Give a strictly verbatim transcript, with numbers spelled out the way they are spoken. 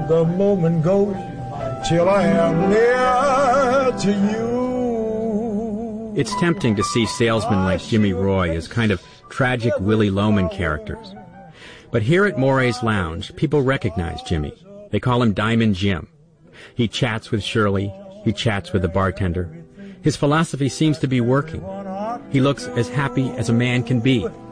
the moment goes till I am near to you. It's tempting to see salesmen like Jimmy Roy as kind of tragic Willy Loman characters. But here at Morey's Lounge, people recognize Jimmy. They call him Diamond Jim. He chats with Shirley. He chats with the bartender. His philosophy seems to be working. He looks as happy as a man can be.